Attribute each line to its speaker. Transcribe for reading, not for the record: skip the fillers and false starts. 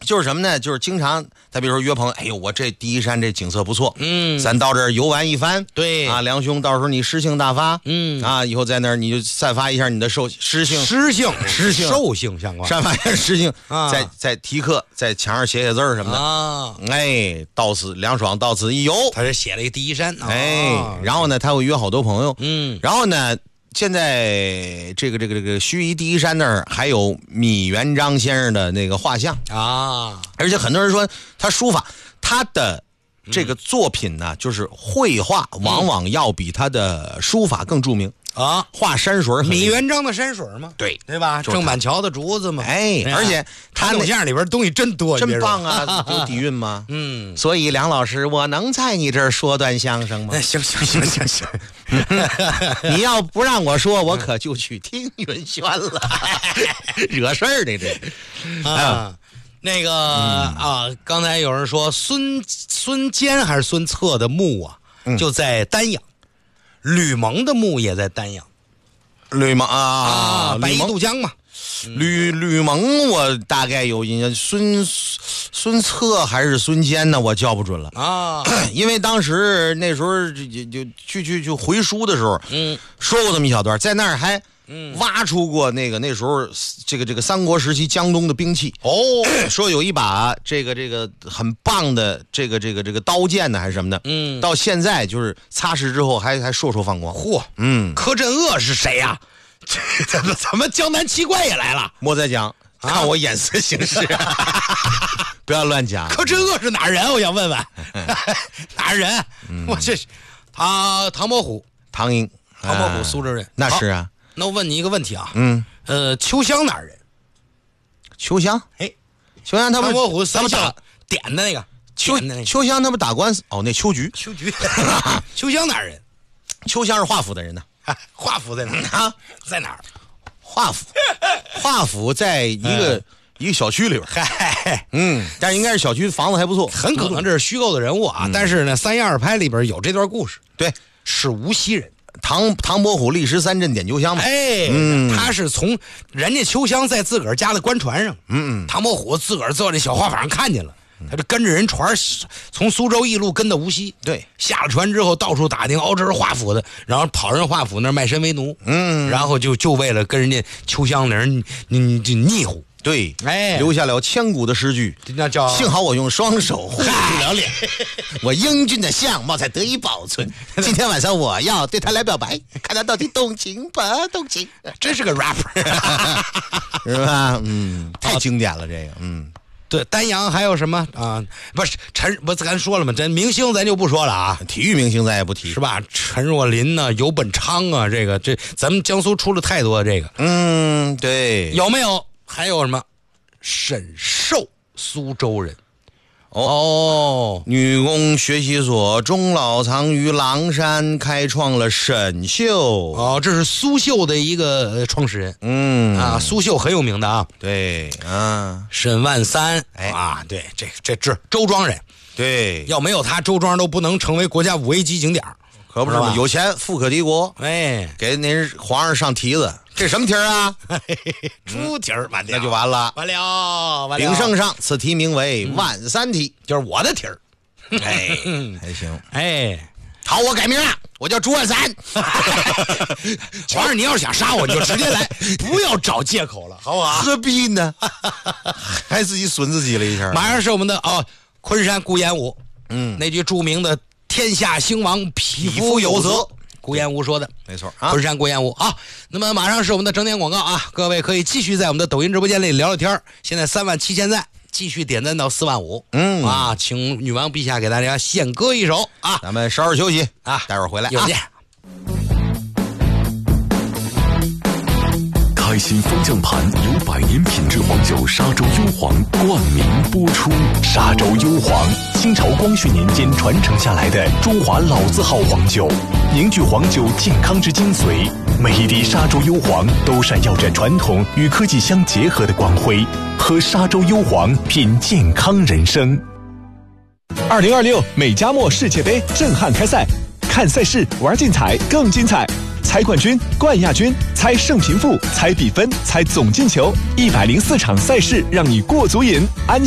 Speaker 1: 就是什么呢？就是经常他比如说约朋友，哎呦，我这第一山这景色不错，咱到这儿游玩一番，
Speaker 2: 对
Speaker 1: 啊，梁兄，到时候你诗性大发，啊，以后在那儿你就散发一下你的诗性，
Speaker 2: 兽性相关，
Speaker 1: 散发一下诗性，在题课，在墙上写字什么的啊，哎，到此凉爽，到此一游，
Speaker 2: 他是写了一个第一山，
Speaker 1: 哎，然后呢，他会约好多朋友，然后呢。现在这个盱眙第一山那儿还有米元璋先生的那个画像
Speaker 2: 啊，
Speaker 1: 而且很多人说他书法，他的这个作品呢，就是绘画往往要比他的书法更著名啊。画山水，
Speaker 2: 米元璋的山水嘛，
Speaker 1: 对
Speaker 2: 吧？郑板桥的竹子嘛，
Speaker 1: 哎，而且
Speaker 2: 他那相里边东西真多，
Speaker 1: 真棒啊，有底蕴吗？所以梁老师，我能在你这儿说段相声吗？
Speaker 2: 行。
Speaker 1: 你要不让我说，我可就去听云轩了，惹事儿的这
Speaker 2: 啊。那个啊，刚才有人说孙坚还是孙策的墓啊，就在丹阳，吕蒙的墓也在丹阳。
Speaker 1: 吕蒙啊，
Speaker 2: 白衣渡江嘛。
Speaker 1: 吕蒙我大概有印象，孙策还是孙坚呢？我叫不准了啊，因为当时那时候就去回书的时候，说过这么一小段，在那儿还挖出过那时候这个三国时期江东的兵器哦，说有一把这个很棒的这个刀剑呢还是什么的，到现在就是擦拭之后还烁烁放光。
Speaker 2: 嚯，柯镇恶是谁呀？怎么江南七怪也来了？
Speaker 1: 莫再讲，看我眼色行事，不要乱讲。
Speaker 2: 柯镇恶是哪人？我想问问，哪人？我这是唐伯虎，
Speaker 1: 唐寅，
Speaker 2: 唐伯虎苏州人，
Speaker 1: 那是啊。
Speaker 2: 那我问你一个问题啊，秋香哪人？
Speaker 1: 秋香，哎，秋香他们
Speaker 2: 唐伯虎三笑点的那个，
Speaker 1: 秋香他们打官司哦，那秋菊，
Speaker 2: 秋香哪人？
Speaker 1: 秋香是华府的人呢。
Speaker 2: 华府在哪儿啊？在哪儿？华府在一个小区里边。嗨，但是应该是小区房子还不错， 很可能这是虚构的人物啊。但是呢，3言2拍里边有这段故事。
Speaker 1: 对，
Speaker 2: 是无锡人。
Speaker 1: 唐伯虎历时3阵点秋香嘛。
Speaker 2: 哎，他是从人家秋香在自个儿家的官船上，唐伯虎自个儿坐这小画舫上看见了。他就跟着人船从苏州一路跟到无锡，
Speaker 1: 对，
Speaker 2: 下了船之后到处打听，这是华府的，然后跑人华府那儿卖身为奴，然后就为了跟人家秋香的人就腻乎，
Speaker 1: 对，哎，留下了千古的诗句，
Speaker 2: 那叫
Speaker 1: 幸好我用双手护住了脸，我英俊的相貌才得以保存。今天晚上我要对他来表白，看他到底动情不动情。
Speaker 2: 真是个 rapper，
Speaker 1: 是吧？太经典了，这个，
Speaker 2: 对，丹阳还有什么啊？不是咱说了吗？这明星咱就不说了啊，
Speaker 1: 体育明星咱也不提，
Speaker 2: 是吧？陈若琳呢，游本昌啊，这咱们江苏出了太多这个。
Speaker 1: 对，
Speaker 2: 有没有？还有什么？沈寿，苏州人。
Speaker 1: 女工学习所钟老藏于狼山开创了沈绣。
Speaker 2: 这是苏绣的一个创始人。苏绣很有名的啊。
Speaker 1: 对
Speaker 2: 沈万三，对，这周庄人。对，要没有他，周庄都不能成为国家5A级景点。
Speaker 1: 可不是吗？有钱富可敌国，
Speaker 2: 哎，
Speaker 1: 给您皇上上蹄子，这什么蹄儿啊？
Speaker 2: 猪蹄儿，
Speaker 1: 那就完了，
Speaker 2: 完了。
Speaker 1: 鼎盛上，此蹄名为万三蹄，
Speaker 2: 就是我的蹄儿。
Speaker 1: 哎，还行。
Speaker 2: 哎，
Speaker 1: 好，我改名了，我叫朱万三。
Speaker 2: 皇上，你要是想杀我，你就直接来，不要找借口了，好不好？
Speaker 1: 何必呢？还自己损自己了一下。
Speaker 2: 马上是我们的昆山顾炎武，那句著名的。天下兴亡，匹夫有责。顾炎武说的，
Speaker 1: 没错。
Speaker 2: 昆山顾炎武啊。那么马上是我们的整点广告啊，各位可以继续在我们的抖音直播间里聊聊天。现在37000赞，继续点赞到45000。请女王陛下给大家献歌一首啊。
Speaker 1: 咱们稍事休息啊，待会儿回来。
Speaker 2: 有见。
Speaker 3: 开心方向盘由100年品质黄酒沙洲幽黄冠名播出。沙洲幽黄，清朝光绪年间传承下来的中华老字号黄酒，凝聚黄酒健康之精髓。每一滴沙洲幽黄都闪耀着传统与科技相结合的光辉。喝沙洲幽黄，品健康人生。
Speaker 4: 2026美加墨世界杯震撼开赛，看赛事，玩竞彩更精彩。猜冠军、冠亚军，猜胜平负，猜比分，猜总进球，104场赛事让你过足瘾，安